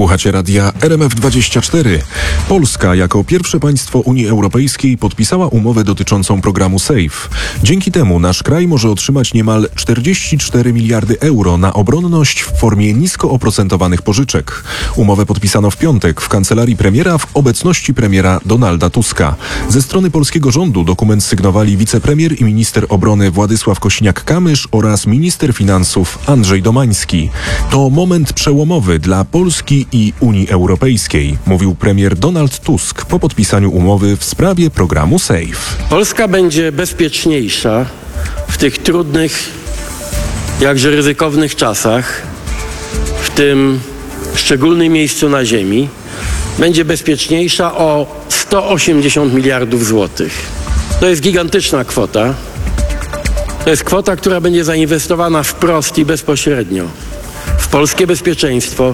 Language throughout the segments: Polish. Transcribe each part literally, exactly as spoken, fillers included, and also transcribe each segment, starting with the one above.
Słuchacie radia R M F dwadzieścia cztery. Polska jako pierwsze państwo Unii Europejskiej podpisała umowę dotyczącą programu SAFE. Dzięki temu nasz kraj może otrzymać niemal czterdzieści cztery miliardy euro na obronność w formie nisko oprocentowanych pożyczek. Umowę podpisano w piątek w kancelarii premiera w obecności premiera Donalda Tuska. Ze strony polskiego rządu dokument sygnowali wicepremier i minister obrony Władysław Kosiniak-Kamysz oraz minister finansów Andrzej Domański. To moment przełomowy dla Polski i Unii Europejskiej, mówił premier Donald Tusk po podpisaniu umowy w sprawie programu SAFE. Polska będzie bezpieczniejsza w tych trudnych, jakże ryzykownych czasach, w tym szczególnym miejscu na ziemi. Będzie bezpieczniejsza o sto osiemdziesiąt miliardów złotych. To jest gigantyczna kwota. To jest kwota, która będzie zainwestowana wprost i bezpośrednio w polskie bezpieczeństwo,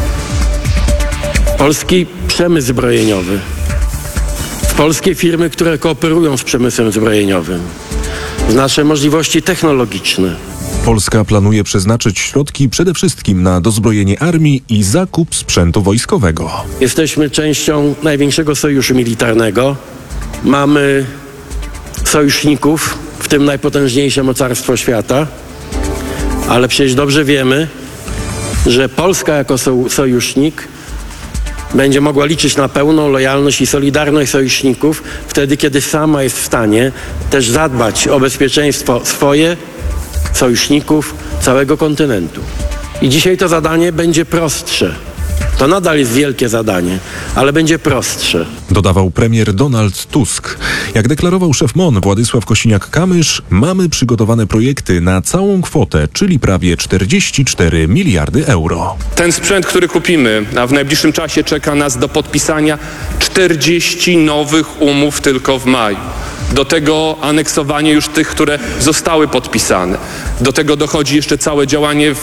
polski przemysł zbrojeniowy, w polskie firmy, które kooperują z przemysłem zbrojeniowym, w nasze możliwości technologiczne. Polska planuje przeznaczyć środki przede wszystkim na dozbrojenie armii i zakup sprzętu wojskowego. Jesteśmy częścią największego sojuszu militarnego. Mamy sojuszników, w tym najpotężniejsze mocarstwo świata, ale przecież dobrze wiemy, że Polska jako sojusznik będzie mogła liczyć na pełną lojalność i solidarność sojuszników wtedy, kiedy sama jest w stanie też zadbać o bezpieczeństwo swoje, sojuszników, całego kontynentu. I dzisiaj to zadanie będzie prostsze. To nadal jest wielkie zadanie, ale będzie prostsze. Dodawał premier Donald Tusk. Jak deklarował szef M O N Władysław Kosiniak-Kamysz, mamy przygotowane projekty na całą kwotę, czyli prawie czterdzieści cztery miliardy euro. Ten sprzęt, który kupimy, a w najbliższym czasie czeka nas do podpisania czterdzieści nowych umów tylko w maju. Do tego aneksowanie już tych, które zostały podpisane. Do tego dochodzi jeszcze całe działanie w